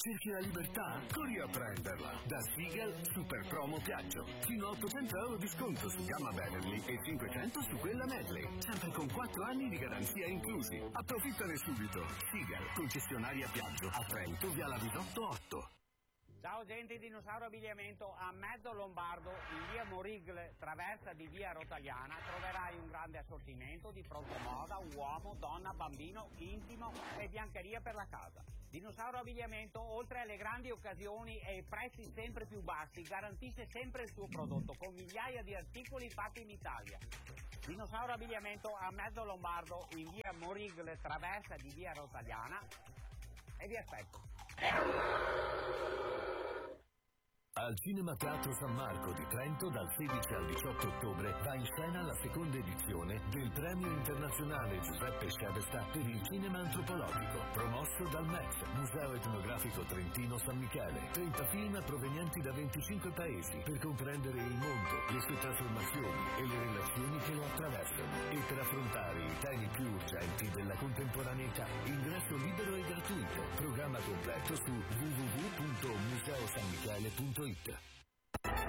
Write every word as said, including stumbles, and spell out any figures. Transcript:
Cerchi la libertà? Corri a prenderla. Da Seagull Super Promo Piaggio. Fino a ottocento euro di sconto su gamma Beverly e cinquecento su quella Medley. Sempre con quattro anni di garanzia inclusi. Approfittane subito. Seagull, concessionaria Piaggio. A Trento, via la Visotto otto. Ciao gente, Dinosauro Abbigliamento a Mezzo Lombardo, in via Morigle, traversa di via Rotagliana, troverai un grande assortimento di pronto moda, uomo, donna, bambino, intimo e biancheria per la casa. Dinosauro Abbigliamento, oltre alle grandi occasioni e prezzi sempre più bassi, garantisce sempre il suo prodotto con migliaia di articoli fatti in Italia. Dinosauro Abbigliamento a Mezzo Lombardo, in via Morigle, traversa di via Rotagliana, e vi aspetto. Al Cinema Teatro San Marco di Trento dal sedici al diciotto ottobre va in scena la seconda edizione del Premio Internazionale Giuseppe Sciabesta per il Cinema Antropologico, promosso dal M E T, Museo Etnografico Trentino San Michele. trenta film provenienti da venticinque paesi per comprendere il mondo, le sue trasformazioni e le relazioni che lo attraversano e per affrontare i temi più urgenti della contemporaneità. Ingresso libero e gratuito. Programma completo su w w w punto museo san michele punto it.